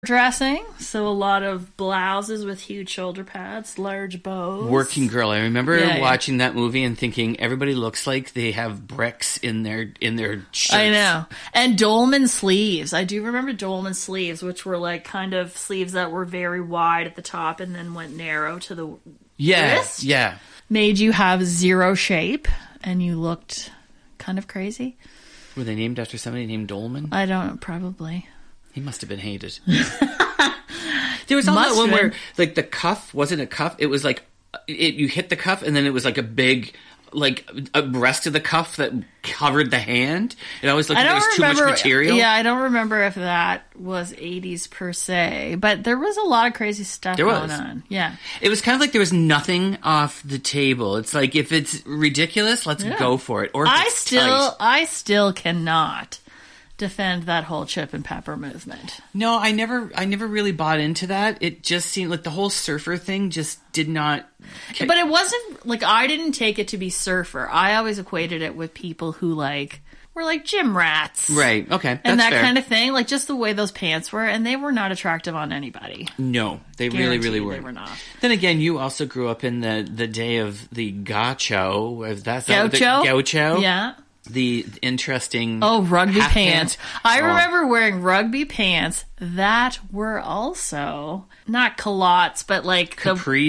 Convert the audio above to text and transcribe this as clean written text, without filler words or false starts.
dressing, so a lot of blouses with huge shoulder pads, large bows. Working girl. I remember watching that movie and thinking everybody looks like they have bricks in their shirts. I know. And dolman sleeves. I do remember dolman sleeves, which were like kind of sleeves that were very wide at the top and then went narrow to the wrist. Yeah. Made you have zero shape and you looked kind of crazy. Were they named after somebody named Dolman? I don't know, probably. He must have been hated. There was also that one where, like, the cuff wasn't a cuff. It was like, you hit the cuff, and then it was like a big, like, a rest of the cuff that covered the hand. It always looked like there was too much material. Yeah, I don't remember if that was 80s per se, but there was a lot of crazy stuff going on. Yeah. It was kind of like there was nothing off the table. It's like, if it's ridiculous, let's go for it. Or if I still cannot defend that whole chip and pepper movement. No, I never really bought into that. It just seemed like the whole surfer thing just did not. But it wasn't like, I didn't take it to be surfer. I always equated it with people who like were like gym rats, right? Okay, and that fair. kind of thing. Like just the way those pants were, and they were not attractive on anybody. No, they really were. They were not. Then again, you also grew up in the day of the gaucho. That's gaucho. Yeah. The interesting rugby pants. I remember wearing rugby pants that were also not culottes, but like capris.